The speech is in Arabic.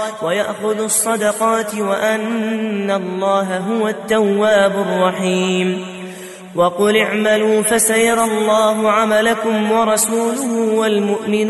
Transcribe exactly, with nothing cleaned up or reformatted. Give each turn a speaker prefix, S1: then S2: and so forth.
S1: ويأخذ الصدقات وأن الله هو التواب الرحيم. وقل اعملوا فسيرى الله عملكم ورسوله والمؤمنون